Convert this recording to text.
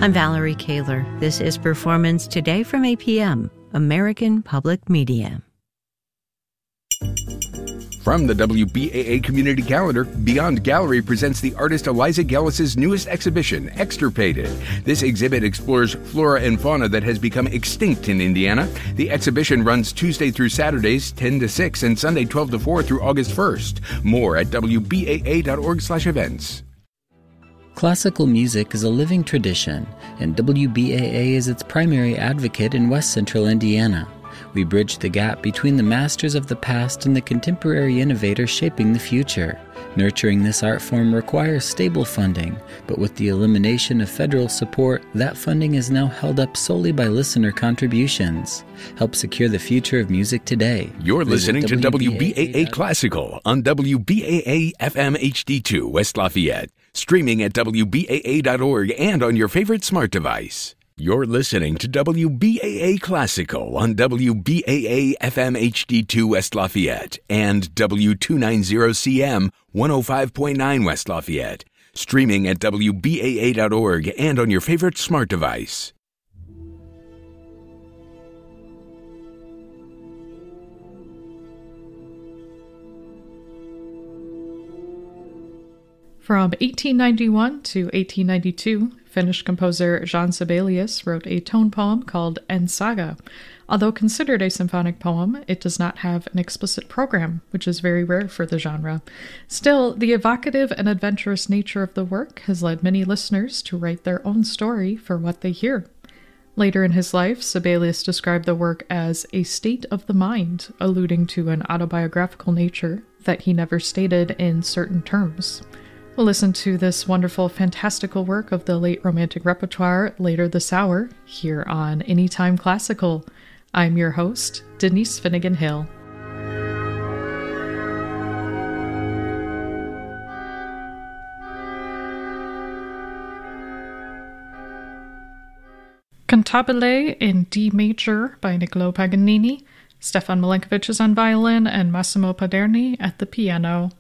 I'm Valerie Kaler. This is Performance Today from APM, American Public Media. From the WBAA Community Calendar, Beyond Gallery presents the artist Eliza Gellis's newest exhibition, Extirpated. This exhibit explores flora and fauna that has become extinct in Indiana. The exhibition runs Tuesday through Saturdays, 10 to 6, and Sunday, 12 to 4 through August 1st. More at wbaa.org/events. Classical music is a living tradition, and WBAA is its primary advocate in West Central Indiana. We bridge the gap between the masters of the past and the contemporary innovators shaping the future. Nurturing this art form requires stable funding, but with the elimination of federal support, that funding is now held up solely by listener contributions. Help secure the future of music today. You're listening to WBAA Classical on WBAA FM HD2 West Lafayette, streaming at WBAA.org and on your favorite smart device. You're listening to WBAA Classical on WBAA FM HD2 West Lafayette and W290CM 105.9 West Lafayette. Streaming at WBAA.org and on your favorite smart device. From 1891 to 1892, Finnish composer Jan Sibelius wrote a tone poem called En Saga. Although considered a symphonic poem, it does not have an explicit program, which is very rare for the genre. Still, the evocative and adventurous nature of the work has led many listeners to write their own story for what they hear. Later in his life, Sibelius described the work as a state of the mind, alluding to an autobiographical nature that he never stated in certain terms. We'll listen to this wonderful, fantastical work of the late Romantic repertoire later this hour, here on Anytime Classical. I'm your host, Denise Finnegan Hill. Cantabile in D major by Niccolò Paganini. Stefan Milenkovic is on violin and Massimo Paderni at the piano.